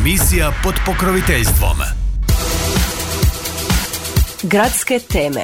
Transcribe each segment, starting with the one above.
emisija pod pokroviteljstvom Gradske teme.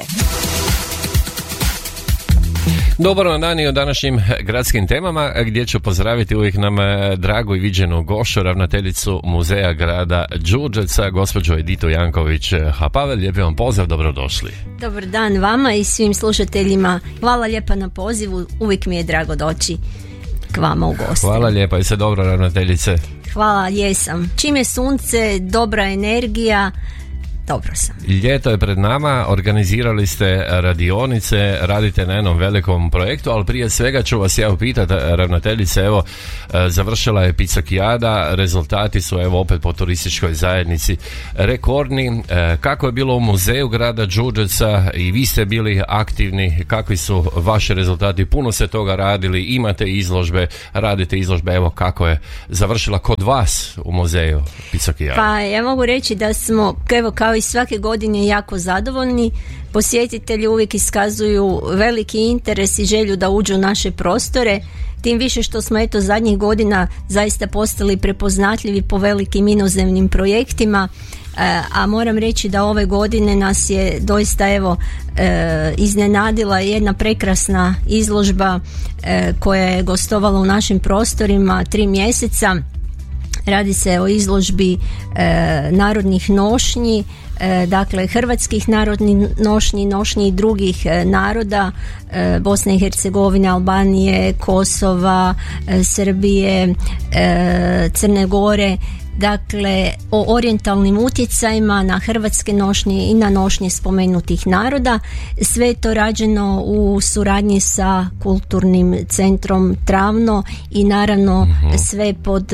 Dobar vam dan i o današnjim gradskim temama, gdje ću pozdraviti uvijek nam dragu i viđenu gošću, ravnateljicu muzeja grada Đurđevca, gospođu Editu Janković-Hapavel. Lijepi vam pozdrav, dobrodošli. Dobar dan vama i svim slušateljima. Hvala lijepa na pozivu, uvijek mi je drago doći k vama u goste. Hvala lijepa, i se dobro, ravnateljice? Hvala, jesam. Čim je sunce, dobra energija, dobro sam. Ljeto je pred nama, organizirali ste radionice, radite na jednom velikom projektu, ali prije svega ću vas ja upitati, ravnateljice, evo, završila je Pizzocchiada, rezultati su evo opet po turističkoj zajednici rekordni. Kako je bilo u muzeju grada Đurđevca i vi ste bili aktivni, kakvi su vaši rezultati? Puno ste toga radili, imate izložbe, radite izložbe, evo kako je završila kod vas u muzeju Pizzocchiada? Pa ja mogu reći da smo, evo, kao i svake godine jako zadovoljni. Posjetitelji uvijek iskazuju veliki interes i želju da uđu u naše prostore, tim više što smo eto zadnjih godina zaista postali prepoznatljivi po velikim inozemnim projektima, a moram reći da ove godine nas je doista iznenadila jedna prekrasna izložba koja je gostovala u našim prostorima 3 mjeseca. Radi se o izložbi narodnih nošnji, dakle hrvatskih narodnih nošnji, nošnji i drugih naroda, Bosne i Hercegovine, Albanije, Kosova, Srbije, Crne Gore, dakle o orijentalnim utjecajima na hrvatske nošnje i na nošnje spomenutih naroda. Sve je to rađeno u suradnji sa Kulturnim centrom Travno i naravno sve pod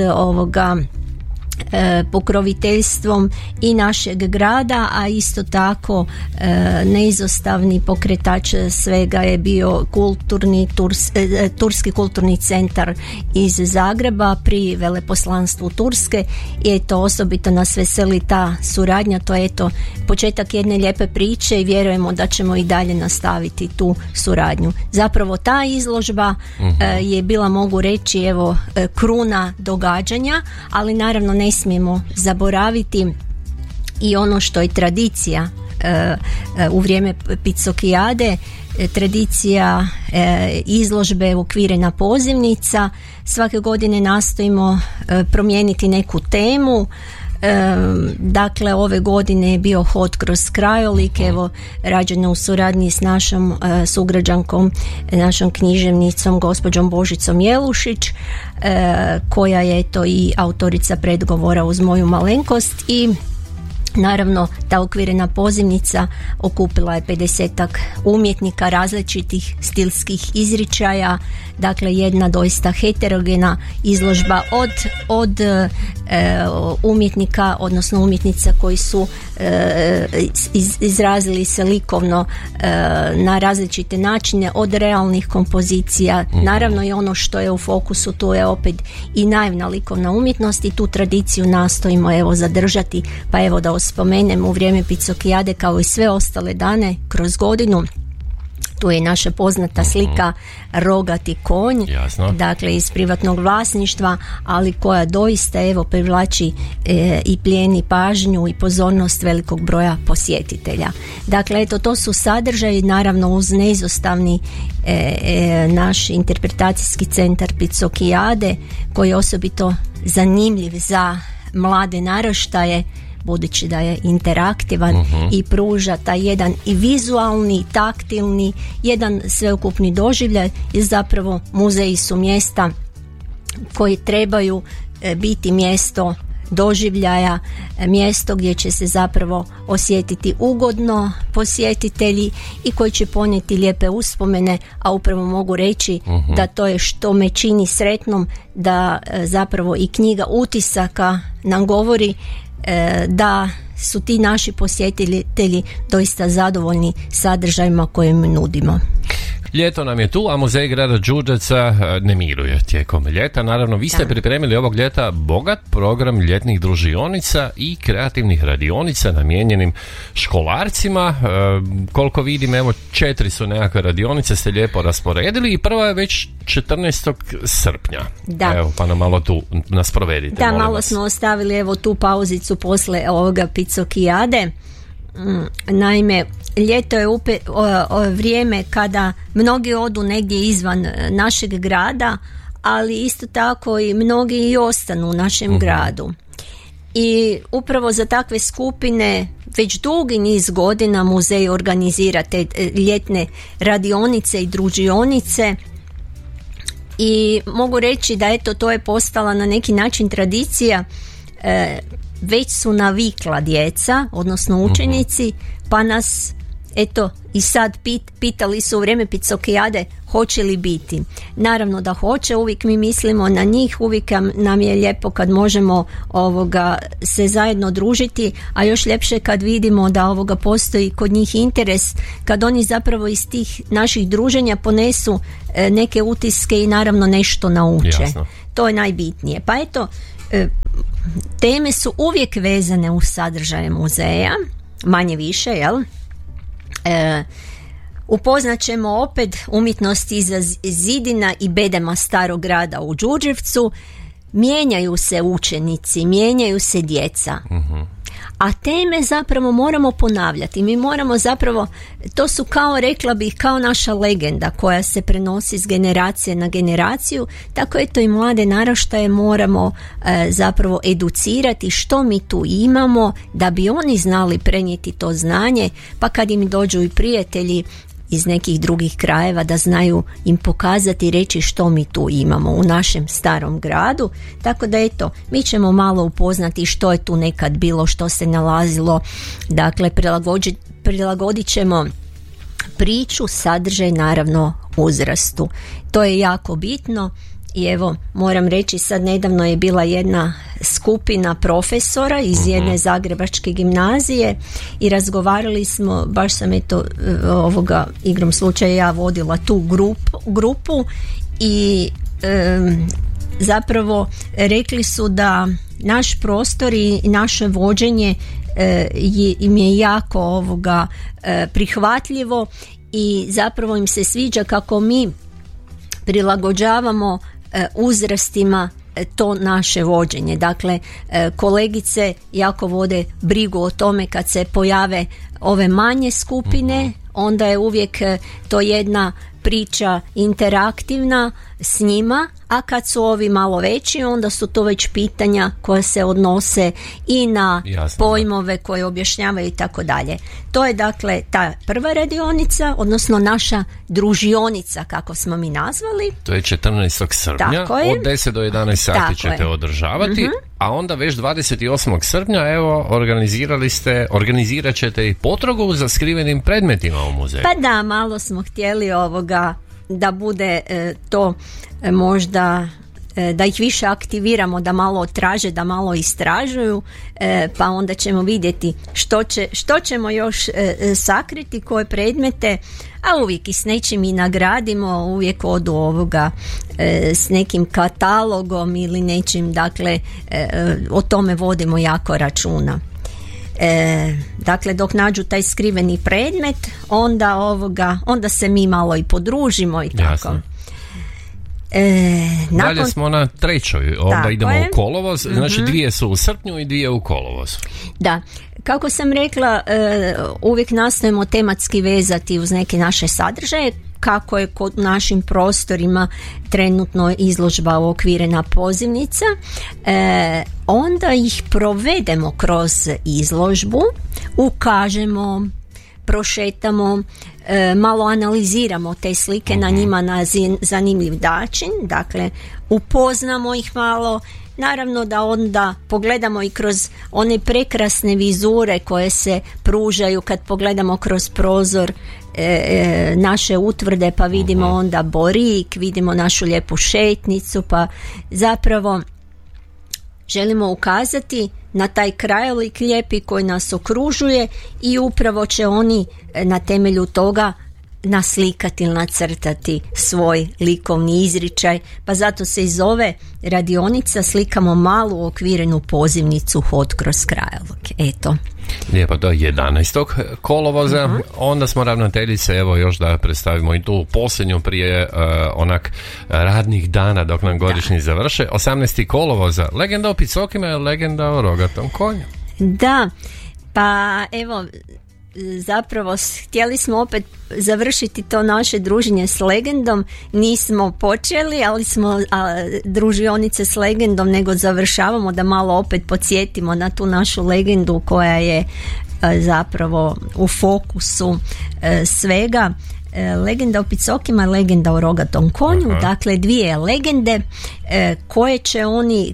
pokroviteljstvom i našeg grada, a isto tako neizostavni pokretač svega je bio Turski kulturni centar iz Zagreba pri veleposlanstvu Turske i eto osobito nas veseli ta suradnja. To je eto početak jedne lijepe priče i vjerujemo da ćemo i dalje nastaviti tu suradnju. Zapravo ta izložba je bila, mogu reći, evo kruna događanja, ali naravno ne smijemo zaboraviti i ono što je tradicija u vrijeme Pizzocchiade, tradicija izložbe uokvirena pozivnica. Svake godine nastojimo promijeniti neku temu. Dakle, ove godine je bio hod kroz krajolik, evo rađeno u suradnji s našom sugrađankom, našom književnicom gospođom Božicom Jelušić, koja je to i autorica predgovora Uz moju malenkost, i naravno ta uokvirena pozivnica okupila je 50-ak umjetnika različitih stilskih izričaja, dakle jedna doista heterogena izložba od umjetnika, odnosno umjetnica koji su izrazili se likovno na različite načine, od realnih kompozicija, naravno i ono što je u fokusu, tu je opet i naivna likovna umjetnost i tu tradiciju nastojimo evo zadržati, pa evo da spomenem u vrijeme Pizzocchiade kao i sve ostale dane kroz godinu. Tu je naša poznata slika Rogati konj, dakle iz privatnog vlasništva, ali koja doista evo privlači i plijeni pažnju i pozornost velikog broja posjetitelja. Dakle, eto, to su sadržaji, naravno uz neizostavni naš interpretacijski centar Pizzocchiade, koji je osobito zanimljiv za mlade naraštaje, budući da je interaktivan i pruža taj jedan i vizualni, taktilni, jedan sveukupni doživljaj, jer zapravo muzeji su mjesta koji trebaju biti mjesto doživljaja, mjesto gdje će se zapravo osjetiti ugodno posjetitelji i koji će ponijeti lijepe uspomene, a upravo mogu reći da to je što me čini sretnom, da zapravo i knjiga utisaka nam govori da su ti naši posjetitelji doista zadovoljni sadržajima koje im nudimo. Ljeto nam je tu, a muzej grada Đurđevca ne miruje tijekom ljeta. Naravno, vi ste pripremili ovog ljeta bogat program ljetnih družionica i kreativnih radionica namijenjenim školarcima. Koliko vidim, evo 4 su nekakve radionice ste lijepo rasporedili i prva je već 14. srpnja. Da. Evo, pa nam malo tu nas provedite. Da, malo vas. smo ostavili evo tu pauzicu posle ovoga Picokijade. Naime, ljeto je vrijeme kada mnogi odu negdje izvan našeg grada, ali isto tako i mnogi i ostanu u našem gradu. I upravo za takve skupine već dugi niz godina muzej organizira te ljetne radionice i družionice i mogu reći da eto to je postala na neki način tradicija. Već su navikla djeca, odnosno učenici, pa nas eto i sad pitali su u vrijeme Picokijade hoće li biti. Naravno da hoće, uvijek mi mislimo na njih, uvijek nam je lijepo kad možemo se zajedno družiti, a još ljepše kad vidimo da postoji kod njih interes, kad oni zapravo iz tih naših druženja ponesu neke utiske i naravno nešto nauče. Jasno. To je najbitnije. Pa eto, teme su uvijek vezane uz sadržaje muzeja, manje više, jel? Upoznat ćemo opet umjetnosti iza zidina i bedema starog grada u Đurđevcu. Mijenjaju se učenici, mijenjaju se djeca. A teme zapravo moramo ponavljati. Mi moramo zapravo, to su kao, rekla bih, kao naša legenda koja se prenosi s generacije na generaciju, tako eto i mlade naraštaje moramo zapravo educirati što mi tu imamo da bi oni znali prenijeti to znanje, pa kad im dođu i prijatelji iz nekih drugih krajeva da znaju im pokazati i reći što mi tu imamo u našem starom gradu. Tako da eto, mi ćemo malo upoznati što je tu nekad bilo, što se nalazilo. Dakle, prilagodit ćemo priču, sadržaj, naravno uzrastu. To je jako bitno. I evo, moram reći, sad nedavno je bila jedna skupina profesora iz jedne zagrebačke gimnazije i razgovarali smo, baš sam igrom slučaja ja vodila tu grupu i zapravo rekli su da naš prostor i naše vođenje im je jako prihvatljivo i zapravo im se sviđa kako mi prilagođavamo uzrastima to naše vođenje. Dakle, kolegice jako vode brigu o tome kad se pojave ove manje skupine, onda je uvijek to jedna priča interaktivna s njima, a kad su ovi malo veći, onda su to već pitanja koja se odnose i na pojmove koje objašnjavaju i tako dalje. To je dakle ta prva radionica, odnosno naša družionica, kako smo mi nazvali. To je 14. srpnja, od 10 do 11 sati ćete održavati, a onda već 28. srpnja, evo, organizirat ćete i potragu za skrivenim predmetima u muzeju. Pa da, malo smo htjeli da bude to možda da ih više aktiviramo, da malo traže, da malo istražuju, pa onda ćemo vidjeti što ćemo još sakriti, koje predmete, a uvijek i s nečim i nagradimo, uvijek odu s nekim katalogom ili nečim, dakle o tome vodimo jako računa. Dakle, dok nađu taj skriveni predmet, onda se mi malo i podružimo i tako. Jasno. Dalje smo na trećoj, onda idemo u kolovoz, znači 2 su u srpnju i 2 u kolovozu. Da, kako sam rekla, uvijek nastojimo tematski vezati uz neke naše sadržaje, kako je kod našim prostorima trenutno izložba uokvirena pozivnica, onda ih provedemo kroz izložbu, ukažemo, prošetamo, malo analiziramo te slike na njima na zanimljiv način, dakle upoznamo ih malo, naravno da onda pogledamo i kroz one prekrasne vizure koje se pružaju kad pogledamo kroz prozor naše utvrde, pa vidimo onda Borik, vidimo našu lijepu šetnicu, pa zapravo želimo ukazati na taj krajolik lijepi koji nas okružuje i upravo će oni na temelju toga naslikati ili nacrtati svoj likovni izričaj, pa zato se iz ove radionica slikamo malu uokvirenu pozivnicu Hod kroz krajolog. Eto. Lijepo, to je 11. kolovoza, onda smo ravnateljice, evo još da predstavimo i tu posljednju prije onak radnih dana dok nam godišnji završe. 18. kolovoza, legenda o picokima je legenda o rogatom konju. Da, pa evo, zapravo htjeli smo opet završiti to naše druženje s legendom, nismo počeli, ali smo družionice s legendom nego završavamo da malo opet podsjetimo na tu našu legendu koja je zapravo u fokusu svega. Legenda o picokima, legenda o rogatom konju, dakle dvije legende koje će oni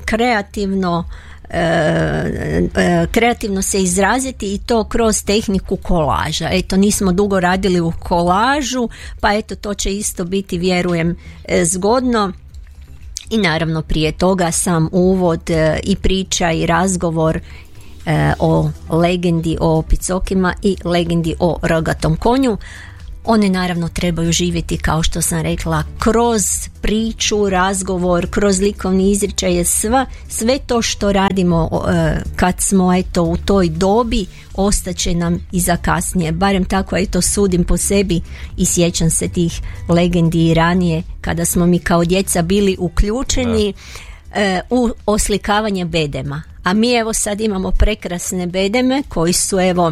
kreativno se izraziti i to kroz tehniku kolaža. Eto, nismo dugo radili u kolažu, pa eto, to će isto biti, vjerujem, zgodno. I naravno prije toga sam uvod i priča i razgovor o legendi o picokima i legendi o rogatom konju. One naravno trebaju živjeti, kao što sam rekla, kroz priču, razgovor, kroz likovni izričaj, sve to što radimo kad smo eto u toj dobi ostaće nam i za kasnije. Barem tako eto sudim po sebi i sjećam se tih legendi i ranije kada smo mi kao djeca bili uključeni u oslikavanje bedema. A mi evo sad imamo prekrasne bedeme koji su evo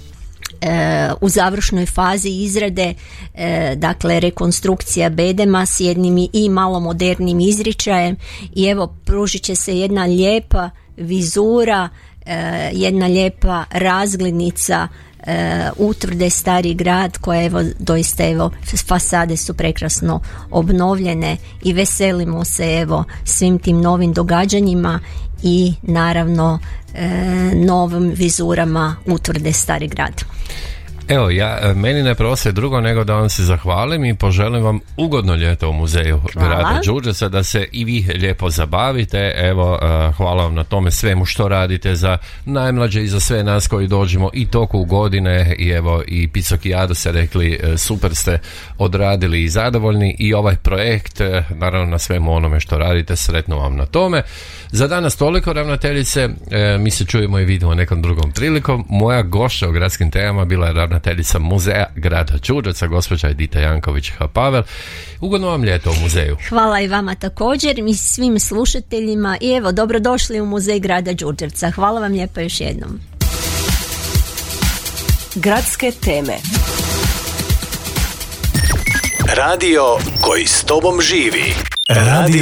u završnoj fazi izrade, dakle rekonstrukcija bedema s jednim i malo modernim izričajem i evo pružit će se jedna lijepa vizura, jedna lijepa razglednica utvrde Stari grad koja evo doista evo fasade su prekrasno obnovljene i veselimo se evo svim tim novim događanjima i naravno novim vizurama utvrde Stari grad. Evo, meni ne preostaje drugo nego da vam se zahvalim i poželim vam ugodno ljeto u muzeju grada Đurđevca, da se i vi lijepo zabavite. Evo, hvala vam na tome svemu što radite za najmlađe i za sve nas koji dođemo i toku godine i evo i Picokijadu se rekli, super ste odradili i zadovoljni i ovaj projekt, naravno na svemu onome što radite, sretno vam na tome. Za danas toliko, ravnateljice, mi se čujemo i vidimo nekom drugom prilikom. Moja gošća u gradskim temama bila je ravnateljica muzeja grada Đurđevca, gospođa Edita Janković-Pavel. Ugodno vam ljeto u muzeju. Hvala i vama također, i svim slušateljima i evo, dobrodošli u muzej grada Đurđevca. Hvala vam lijepo još jednom. Gradske teme. Radio koji s tobom živi. Radio